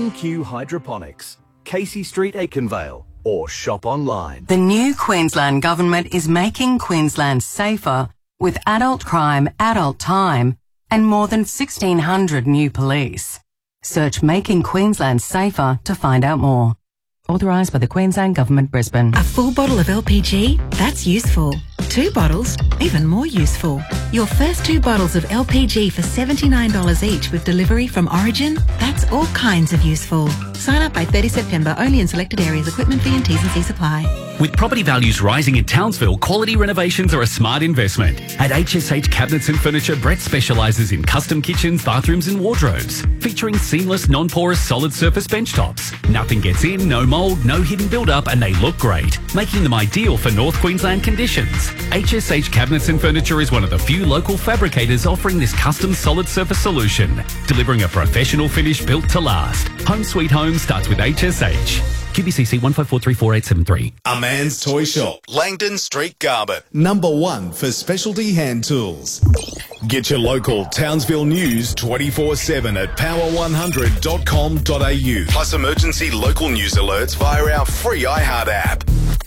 NQ Hydroponics, Casey Street, Aikenvale, or shop online. The new Queensland Government is making Queensland safer with adult crime, adult time, and more than 1,600 new police. Search Making Queensland Safer to find out more. Authorised by the Queensland Government, Brisbane. A full bottle of LPG? That's useful. 2 bottles? Even more useful. Your first 2 bottles of LPG for $79 each with delivery from Origin? That's all kinds of useful. Sign up by 30 September only in selected areas. Equipment fee and T's and C's apply. With property values rising in Townsville, quality renovations are a smart investment. At HSH Cabinets and Furniture, Brett specialises in custom kitchens, bathrooms and wardrobes, featuring seamless, non-porous, solid surface benchtops. Nothing gets in, no mould, no hidden build-up, and they look great, making them ideal for North Queensland conditions. HSH Cabinets and Furniture is one of the few local fabricators offering this custom solid surface solution, delivering a professional finish built to last. Home Sweet Home starts with HSH. QBCC 154344873. A Man's Toy Shop, Langdon Street, Garbutt. #1 for specialty hand tools. Get your local Townsville news 24/7 at power100.com.au. Plus emergency local news alerts via our free iHeart app.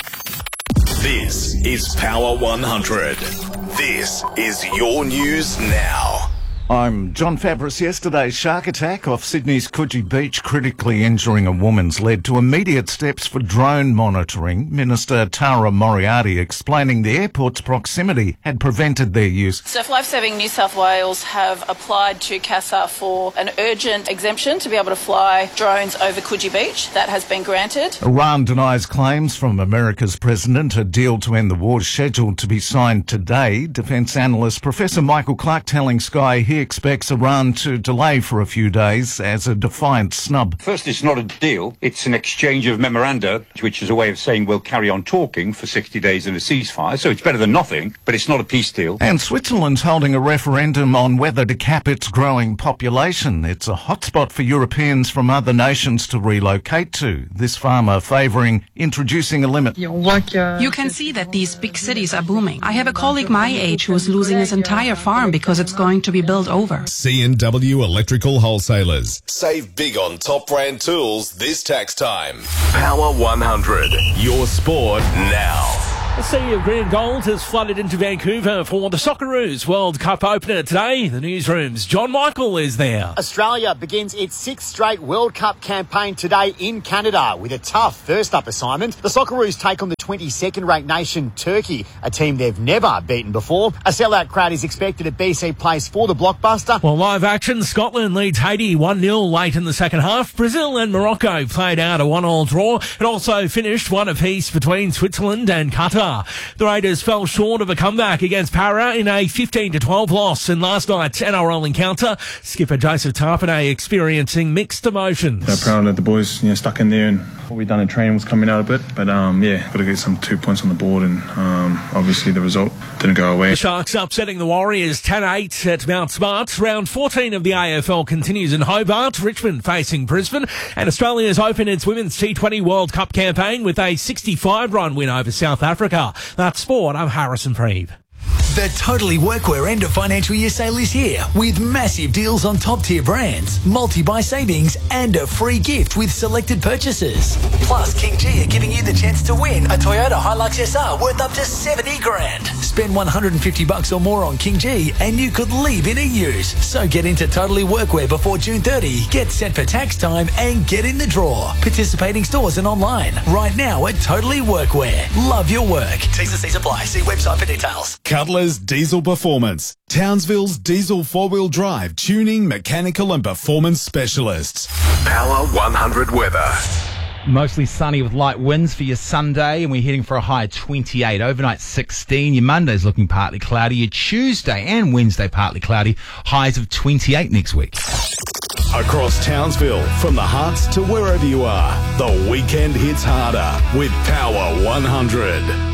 This is Power 100. This is your news now. I'm John Fabris. Yesterday's shark attack off Sydney's Coogee Beach, critically injuring a woman's, led to immediate steps for drone monitoring. Minister Tara Moriarty explaining the airport's proximity had prevented their use. Surf Lifesaving New South Wales have applied to CASA for an urgent exemption to be able to fly drones over Coogee Beach. That has been granted. Iran denies claims from America's president. A deal to end the war is scheduled to be signed today. Defence analyst Professor Michael Clark telling Sky he expects Iran to delay for a few days as a defiant snub. First, it's not a deal. It's an exchange of memoranda, which is a way of saying we'll carry on talking for 60 days in a ceasefire. So it's better than nothing, but it's not a peace deal. And Switzerland's holding a referendum on whether to cap its growing population. It's a hotspot for Europeans from other nations to relocate to. This farmer favouring introducing a limit. You can see that these big cities are booming. I have a colleague my age who is losing his entire farm because it's going to be built over. C&W Electrical Wholesalers. Save big on top brand tools this tax time. Power 100. Your sport now. A sea of green and gold has flooded into Vancouver for the Socceroos World Cup opener today. The newsroom's John Michael is there. Australia begins its 6th straight World Cup campaign today in Canada with a tough first-up assignment. The Socceroos take on the 22nd-ranked nation Turkey, a team they've never beaten before. A sellout crowd is expected at BC Place for the blockbuster. Well, live action, Scotland leads Haiti 1-0 late in the second half. Brazil and Morocco played out a 1-1 draw. It also finished one apiece between Switzerland and Qatar. The Raiders fell short of a comeback against Para in a 15-12 loss in last night's NRL encounter. Skipper Joseph Tarpanay experiencing mixed emotions. Proud that the boys stuck in there and what we've done in training was coming out a bit. But got to get some 2 points on the board and obviously the result didn't go away. The Sharks upsetting the Warriors 10-8 at Mount Smart. Round 14 of the AFL continues in Hobart. Richmond facing Brisbane. And Australia's opened its Women's T20 World Cup campaign with a 65-run win over South Africa. That's sport. I'm Harrison Preeve. The Totally Workwear end of financial year sale is here with massive deals on top tier brands, multi-buy savings and a free gift with selected purchases. Plus, King G are giving you the chance to win a Toyota Hilux SR worth up to $70,000. Spend $150 or more on King G and you could leave in a use. So get into Totally Workwear before June 30, get set for tax time and get in the draw. Participating stores and online right now at Totally Workwear. Love your work. T's and C's apply. See website for details. Cutler's Diesel Performance. Townsville's diesel four-wheel drive, tuning, mechanical and performance specialists. Power 100 weather. Mostly sunny with light winds for your Sunday, and we're heading for a high of 28. Overnight 16. Your Monday's looking partly cloudy. Your Tuesday and Wednesday partly cloudy. Highs of 28 next week. Across Townsville, from the Hearts to wherever you are, the weekend hits harder with Power 100.